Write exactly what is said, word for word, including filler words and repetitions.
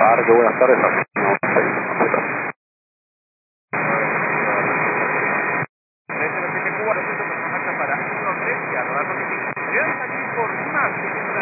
Parque, buenas tardes. No, tres cero siete Cuba, doscientos personas para uno tres y a rodar con destino. Deben salir por una segunda